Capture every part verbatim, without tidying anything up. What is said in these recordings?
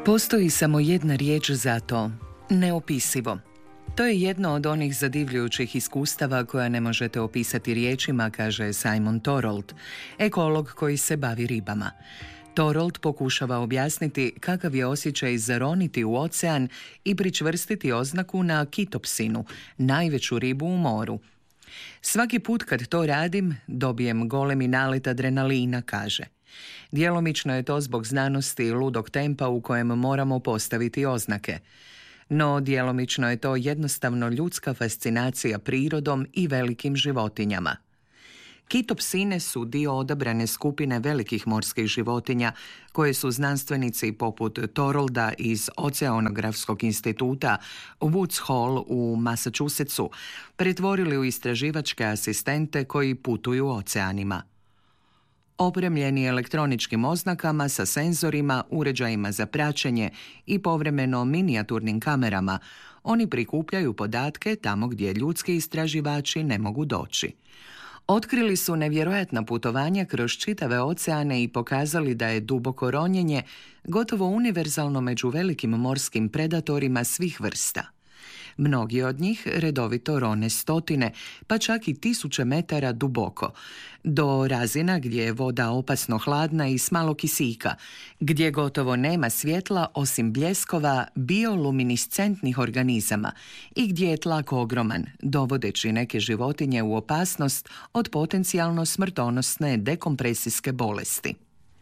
Postoji samo jedna riječ za to. Neopisivo. To je jedno od onih zadivljujućih iskustava koja ne možete opisati riječima, kaže Simon Thorold, ekolog koji se bavi ribama. Thorold pokušava objasniti kakav je osjećaj zaroniti u ocean i pričvrstiti oznaku na kitopsinu, najveću ribu u moru. Svaki put kad to radim, dobijem golemi nalet adrenalina, kaže. Djelomično je to zbog znanosti i ludog tempa u kojem moramo postaviti oznake. No, djelomično je to jednostavno ljudska fascinacija prirodom i velikim životinjama. Kitopsine su dio odabrane skupine velikih morskih životinja koje su znanstvenici poput Thorolda iz Oceanografskog instituta Woods Hole u Massachusettsu pretvorili u istraživačke asistente koji putuju oceanima. Opremljeni elektroničkim oznakama sa senzorima, uređajima za praćenje i povremeno minijaturnim kamerama, oni prikupljaju podatke tamo gdje ljudski istraživači ne mogu doći. Otkrili su nevjerojatna putovanja kroz čitave oceane i pokazali da je duboko ronjenje gotovo univerzalno među velikim morskim predatorima svih vrsta. Mnogi od njih redovito rone stotine, pa čak i tisuće metara duboko, do razina gdje je voda opasno hladna i s malo kisika, gdje gotovo nema svjetla osim bljeskova bioluminiscentnih organizama i gdje je tlak ogroman, dovodeći neke životinje u opasnost od potencijalno smrtonosne dekompresijske bolesti.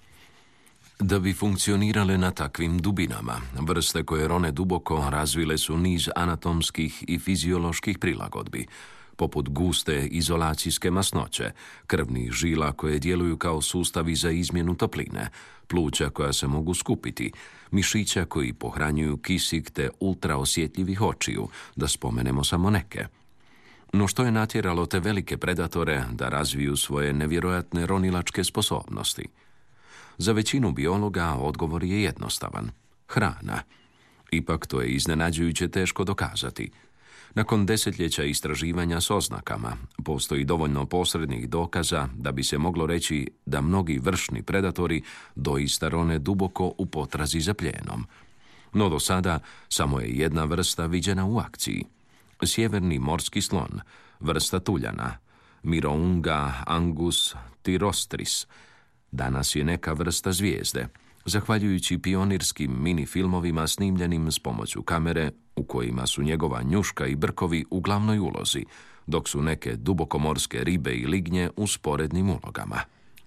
Da bi funkcionirale na takvim dubinama, vrste koje rone duboko razvile su niz anatomskih i fizioloških prilagodbi, poput guste izolacijske masnoće, krvnih žila koje djeluju kao sustavi za izmjenu topline, pluća koja se mogu skupiti, mišića koji pohranjuju kisik te ultraosjetljivih očiju, da spomenemo samo neke. No što je natjeralo te velike predatore da razviju svoje nevjerojatne ronilačke sposobnosti? Za većinu biologa odgovor je jednostavan. Hrana. Ipak to je iznenađujuće teško dokazati. Nakon desetljeća istraživanja s oznakama, postoji dovoljno posrednih dokaza da bi se moglo reći da mnogi vršni predatori doista rone duboko u potrazi za plijenom. No do sada samo je jedna vrsta viđena u akciji. Sjeverni morski slon, vrsta tuljana, Mirounga angus tyrostris, danas je neka vrsta zvijezde, zahvaljujući pionirskim mini-filmovima snimljenim s pomoću kamere u kojima su njegova njuška i brkovi u glavnoj ulozi, dok su neke dubokomorske ribe i lignje u sporednim ulogama.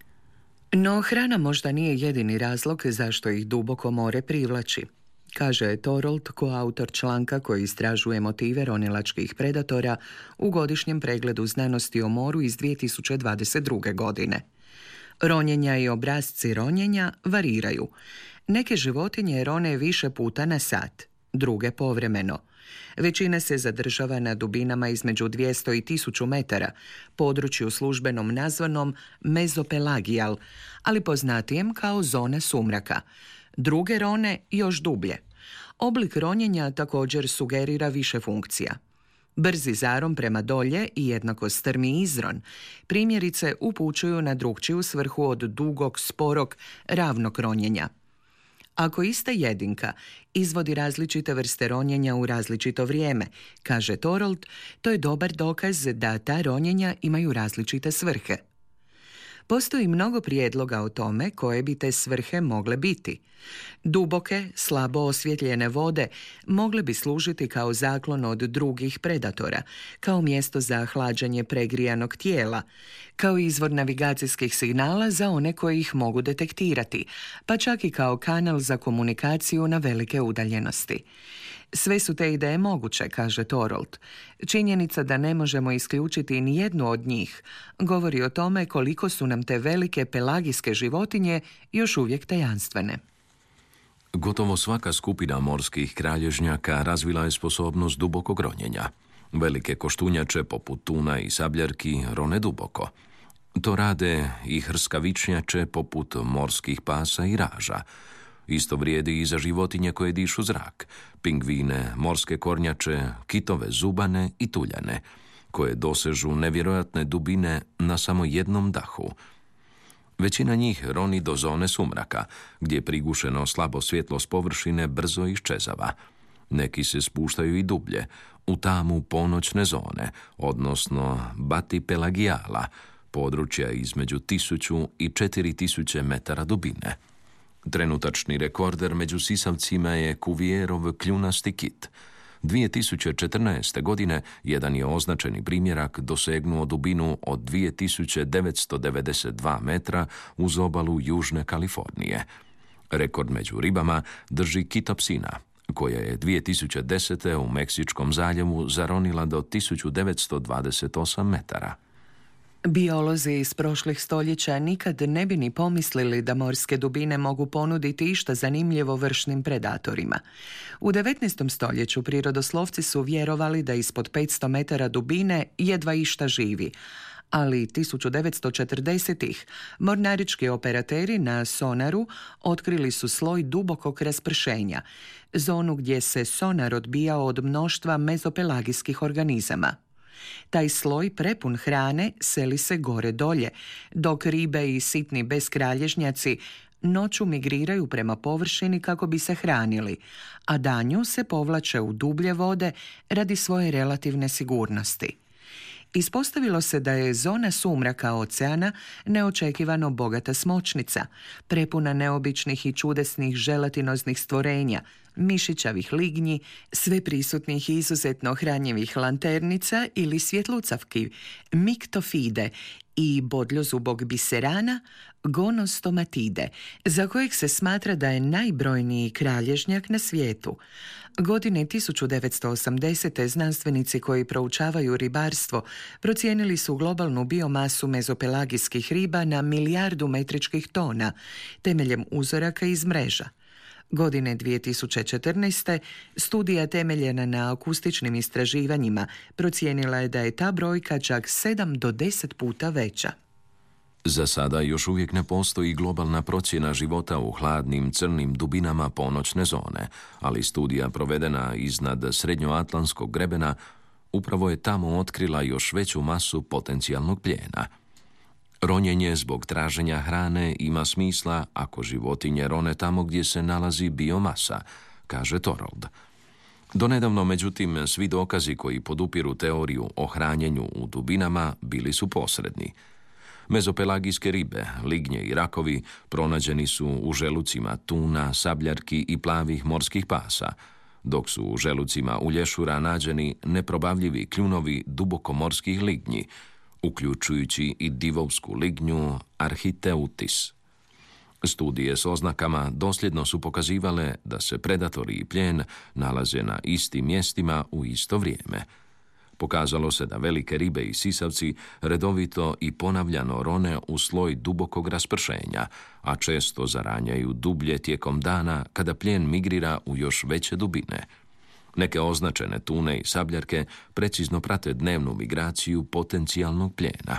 No hrana možda nije jedini razlog zašto ih duboko more privlači, kaže Thorold, koautor članka koji istražuje motive ronilačkih predatora u godišnjem pregledu znanosti o moru iz dvije tisuće dvadeset druge. godine. Ronjenja i obrasci ronjenja variraju. Neke životinje rone više puta na sat, druge povremeno. Većina se zadržava na dubinama između dvjesto i tisuću metara, području službenom nazvanom mezopelagijal, ali poznatijem kao zona sumraka. Druge rone još dublje. Oblik ronjenja također sugerira više funkcija. Brzi zaron prema dolje i jednako strmi izron primjerice upućuju na drukčiju svrhu od dugog, sporog, ravnog ronjenja. Ako ista jedinka izvodi različite vrste ronjenja u različito vrijeme, kaže Thorold, to je dobar dokaz da ta ronjenja imaju različite svrhe. Postoji mnogo prijedloga o tome koje bi te svrhe mogle biti. Duboke, slabo osvjetljene vode mogle bi služiti kao zaklon od drugih predatora, kao mjesto za hlađenje pregrijanog tijela, kao izvor navigacijskih signala za one koji ih mogu detektirati, pa čak i kao kanal za komunikaciju na velike udaljenosti. Sve su te ideje moguće, kaže Thorold. Činjenica da ne možemo isključiti ni jednu od njih govori o tome koliko su nam te velike pelagijske životinje još uvijek tajanstvene. Gotovo svaka skupina morskih kralježnjaka razvila je sposobnost dubokog ronjenja. Velike koštunjače poput tuna i sabljarki rone duboko. To rade i hrskavičnjače poput morskih pasa i raža. Isto vrijedi i za životinje koje dišu zrak, pingvine, morske kornjače, kitove zubane i tuljane, koje dosežu nevjerojatne dubine na samo jednom dahu. Većina njih roni do zone sumraka, gdje prigušeno slabo svjetlo s površine brzo iščezava. Neki se spuštaju i dublje, u tamu ponoćne zone, odnosno batipelagijala, područja između tisuću i četiri tisuće metara dubine. Trenutačni rekorder među sisavcima je Cuvierov kljunasti kit. dvije tisuće četrnaeste. godine jedan je označeni primjerak dosegnuo dubinu od dvije tisuće devetsto devedeset dva metra uz obalu Južne Kalifornije. Rekord među ribama drži kitopsina, koja je dvije tisuće desete. u Meksičkom zaljevu zaronila do tisuću devetsto dvadeset osam metara. Biolozi iz prošlih stoljeća nikad ne bi ni pomislili da morske dubine mogu ponuditi išta zanimljivo vršnim predatorima. U devetnaestom. stoljeću prirodoslovci su vjerovali da ispod petsto metara dubine jedva išta živi, ali tisuću devetsto četrdesetih. mornarički operateri na sonaru otkrili su sloj dubokog raspršenja, zonu gdje se sonar odbijao od mnoštva mezopelagijskih organizama. Taj sloj prepun hrane seli se gore dolje, dok ribe i sitni beskralježnjaci noću migriraju prema površini kako bi se hranili, a danju se povlače u dublje vode radi svoje relativne sigurnosti. Ispostavilo se da je zona sumraka oceana neočekivano bogata smočnica, prepuna neobičnih i čudesnih želatinoznih stvorenja, mišićavih lignji, sve prisutnih i izuzetno hranjivih lanternica ili svjetlucavki, miktofide i bodljozubog biserana, gonostomatide, za kojeg se smatra da je najbrojniji kralježnjak na svijetu. Godine tisuću devetsto osamdesete. znanstvenici koji proučavaju ribarstvo procijenili su globalnu biomasu mezopelagijskih riba na milijardu metričkih tona, temeljem uzoraka iz mreža. Godine dvije tisuće četrnaeste. studija temeljena na akustičnim istraživanjima procijenila je da je ta brojka čak sedam do deset puta veća. Za sada još uvijek ne postoji globalna procjena života u hladnim, crnim dubinama ponoćne zone, ali studija provedena iznad srednjoatlantskog grebena upravo je tamo otkrila još veću masu potencijalnog plijena. Ronjenje zbog traženja hrane ima smisla ako životinje rone tamo gdje se nalazi biomasa, kaže Torold. Donedavno, međutim, svi dokazi koji podupiru teoriju o hranjenju u dubinama bili su posredni. Mezopelagijske ribe, lignje i rakovi pronađeni su u želucima tuna, sabljarki i plavih morskih pasa, dok su u želucima ulješura nađeni neprobavljivi kljunovi dubokomorskih lignji, uključujući i divovsku lignju Architeutis. Studije s oznakama dosljedno su pokazivale da se predatori i plijen nalaze na istim mjestima u isto vrijeme. Pokazalo se da velike ribe i sisavci redovito i ponavljano rone u sloj dubokog raspršenja, a često zaranjaju dublje tijekom dana kada plijen migrira u još veće dubine. Neke označene tune i sabljarke precizno prate dnevnu migraciju potencijalnog plijena.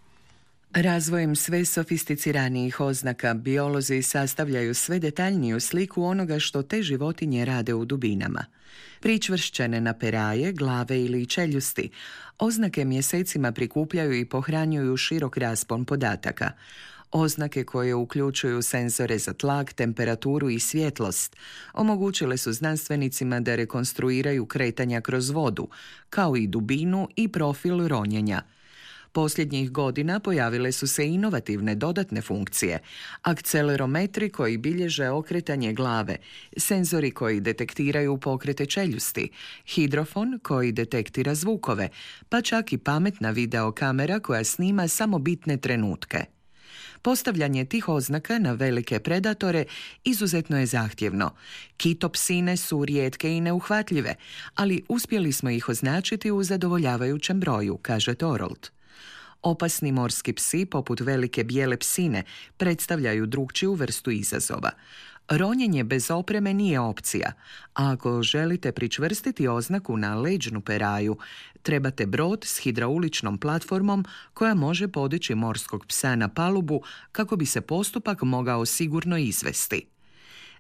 Razvojem sve sofisticiranijih oznaka, biolozi sastavljaju sve detaljniju sliku onoga što te životinje rade u dubinama. Pričvršćene na peraje, glave ili čeljusti, oznake mjesecima prikupljaju i pohranjuju širok raspon podataka. Oznake koje uključuju senzore za tlak, temperaturu i svjetlost omogućile su znanstvenicima da rekonstruiraju kretanja kroz vodu, kao i dubinu i profil ronjenja. Posljednjih godina pojavile su se inovativne dodatne funkcije, akcelerometri koji bilježe okretanje glave, senzori koji detektiraju pokrete čeljusti, hidrofon koji detektira zvukove, pa čak i pametna videokamera koja snima samo bitne trenutke. Postavljanje tih oznaka na velike predatore izuzetno je zahtjevno. Kitopsine su rijetke i neuhvatljive, ali uspjeli smo ih označiti u zadovoljavajućem broju, kaže Torold. Opasni morski psi, poput velike bijele psine, predstavljaju drukčiju vrstu izazova. Ronjenje bez opreme nije opcija, a ako želite pričvrstiti oznaku na leđnu peraju, trebate brod s hidrauličnom platformom koja može podići morskog psa na palubu kako bi se postupak mogao sigurno izvesti.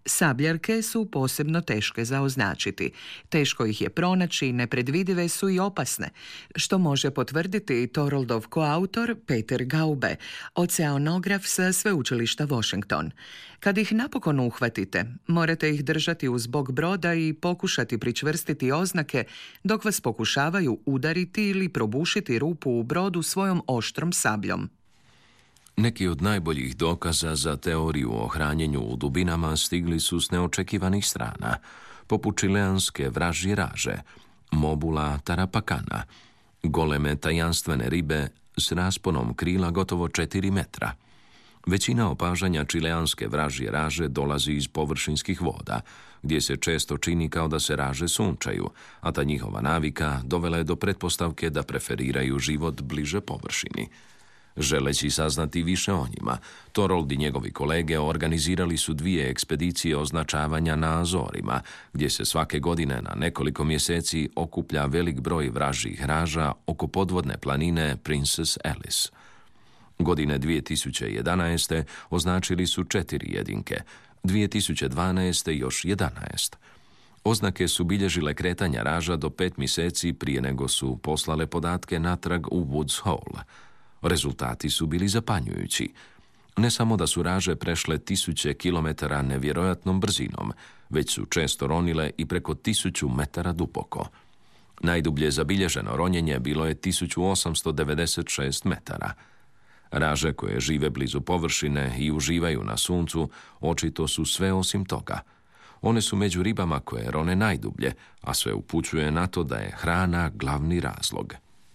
Sabljarke su posebno teške za označiti. Teško ih je pronaći, nepredvidive su i opasne, što može potvrditi Thoroldov koautor Peter Gaube, oceanograf sa sveučilišta Washington. Kad ih napokon uhvatite, morate ih držati uz bok broda i pokušati pričvrstiti oznake dok vas pokušavaju udariti ili probušiti rupu u brodu svojom oštrom sabljom. Neki od najboljih dokaza za teoriju o hranjenju u dubinama stigli su s neočekivanih strana, poput čileanske vražje raže, Mobula tarapakana, goleme tajanstvene ribe s rasponom krila gotovo četiri metra. Većina opažanja čileanske vražje raže dolazi iz površinskih voda, gdje se često čini kao da se raže sunčaju, a ta njihova navika dovela je do pretpostavke da preferiraju život bliže površini. Želeći saznati više o njima, Thorold i njegovi kolege organizirali su dvije ekspedicije označavanja na Azorima, gdje se svake godine na nekoliko mjeseci okuplja velik broj vražjih raža oko podvodne planine Princess Alice. Godine dvije tisuće jedanaeste označili su četiri jedinke, dvije tisuće dvanaeste još jedanaest. Oznake su bilježile kretanja raža do pet mjeseci prije nego su poslale podatke natrag u Woods Hole. Rezultati su bili zapanjujući. Ne samo da su raže prešle tisuće kilometara nevjerojatnom brzinom, već su često ronile i preko tisuću metara duboko. Najdublje zabilježeno ronjenje bilo je tisuću osamsto devedeset šest metara. Raže koje žive blizu površine i uživaju na suncu očito su sve osim toga. One su među ribama koje rone najdublje, a sve upućuje na to da je hrana glavni razlog.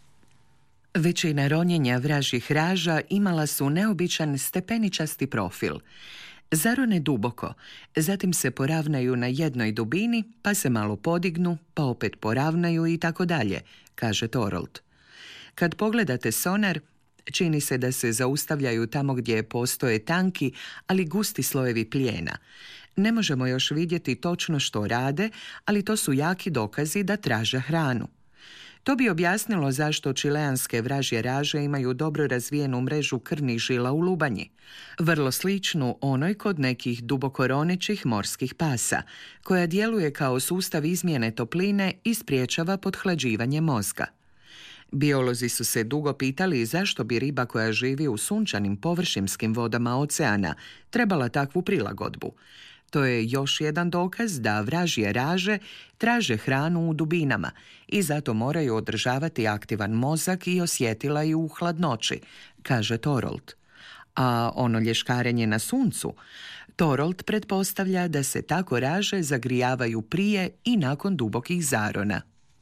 Većina ronjenja vražjih raža imala su neobičan stepeničasti profil. Zarone duboko, zatim se poravnaju na jednoj dubini, pa se malo podignu, pa opet poravnaju i tako dalje, kaže Thorold. Kad pogledate sonar, čini se da se zaustavljaju tamo gdje postoje tanki, ali gusti slojevi plijena. Ne možemo još vidjeti točno što rade, ali to su jaki dokazi da traže hranu. To bi objasnilo zašto čileanske vražje raže imaju dobro razvijenu mrežu krvnih žila u lubanji, vrlo sličnu onoj kod nekih dubokoronećih morskih pasa, koja djeluje kao sustav izmjene topline i spriječava pothlađivanje mozga. Biolozi su se dugo pitali zašto bi riba koja živi u sunčanim površinskim vodama oceana trebala takvu prilagodbu. To je još jedan dokaz da vražje raže traže hranu u dubinama i zato moraju održavati aktivan mozak i osjetila i u hladnoći, kaže Thorold. A ono lješkarenje na suncu, Thorold pretpostavlja da se tako raže zagrijavaju prije i nakon dubokih zarona.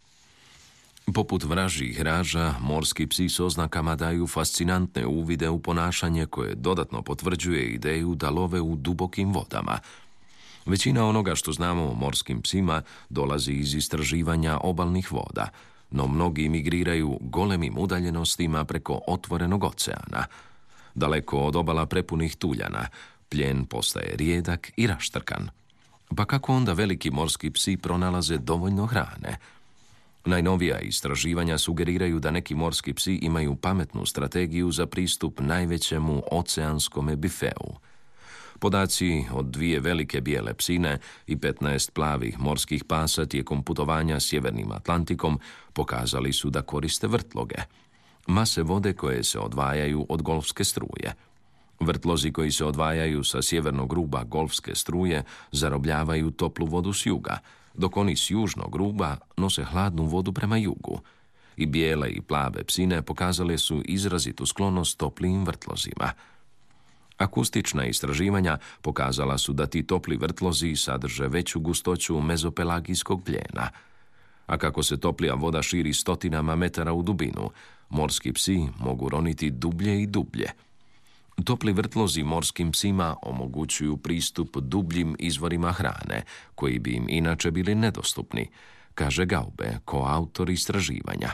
Poput vražjih raža, morski psi s oznakama daju fascinantne uvide u ponašanje koje dodatno potvrđuje ideju da love u dubokim vodama. Većina onoga što znamo o morskim psima dolazi iz istraživanja obalnih voda, no mnogi migriraju golemim udaljenostima preko otvorenog oceana. Daleko od obala prepunih tuljana, plijen postaje rijedak i raštrkan. Pa kako onda veliki morski psi pronalaze dovoljno hrane? Najnovija istraživanja sugeriraju da neki morski psi imaju pametnu strategiju za pristup najvećemu oceanskome bifeu. Podaci od dvije velike bijele psine i petnaest plavih morskih pasa tijekom putovanja sjevernim Atlantikom pokazali su da koriste vrtloge, mase vode koje se odvajaju od golfske struje. Vrtlozi koji se odvajaju sa sjevernog ruba golfske struje zarobljavaju toplu vodu s juga, dok oni s južnog ruba nose hladnu vodu prema jugu. I bijele i plave psine pokazale su izrazitu sklonost toplijim vrtlozima. Akustična istraživanja pokazala su da ti topli vrtlozi sadrže veću gustoću mezopelagijskog plijena. A kako se toplija voda širi stotinama metara u dubinu, morski psi mogu roniti dublje i dublje. Topli vrtlozi morskim psima omogućuju pristup dubljim izvorima hrane, koji bi im inače bili nedostupni, kaže Gaube, koautor istraživanja.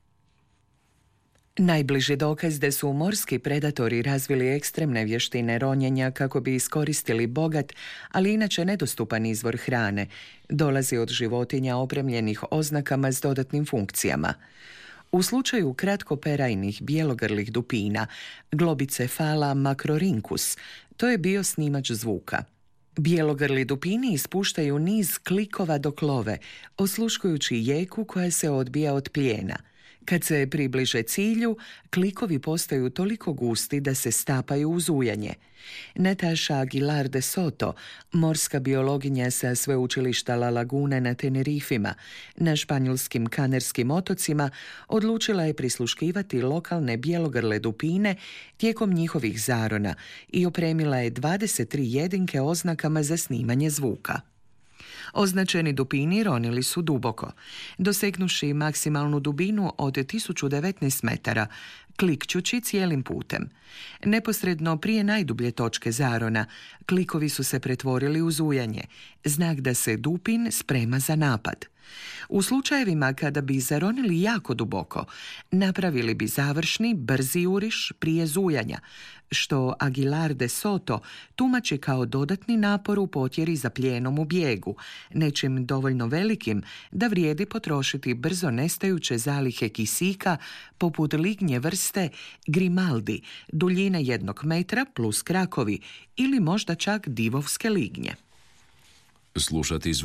Najbliži dokaz da su morski predatori razvili ekstremne vještine ronjenja kako bi iskoristili bogat, ali inače nedostupan izvor hrane, dolazi od životinja opremljenih oznakama s dodatnim funkcijama. U slučaju kratkoperajnih bijelogrlih dupina, globicefala macrorhynchus, to je bio snimač zvuka. Bijelogrli dupini ispuštaju niz klikova dok love, osluškujući jeku koja se odbija od plijena. Kad se približe cilju, klikovi postaju toliko gusti da se stapaju uz ujanje. Natasha Aguilar de Soto, morska biologinja sa sveučilišta La Laguna na Tenerifima, na španjolskim Kanarskim otocima, odlučila je prisluškivati lokalne bijelogrle dupine tijekom njihovih zarona i opremila je dvadeset tri jedinke oznakama za snimanje zvuka. Označeni dupini ronili su duboko, dosegnuši maksimalnu dubinu od tisuću devetnaest metara, klikćući cijelim putem. Neposredno prije najdublje točke zarona, klikovi su se pretvorili u zujanje, znak da se dupin sprema za napad. U slučajevima kada bi zaronili jako duboko, napravili bi završni, brzi juriš prije zujanja, što Aguilar de Soto tumači kao dodatni napor u potjeri za plijenom u bijegu, nečim dovoljno velikim da vrijedi potrošiti brzo nestajuće zalihe kisika poput lignje vrste Grimaldi, duljine jednog metra plus krakovi ili možda čak divovske lignje. Slušati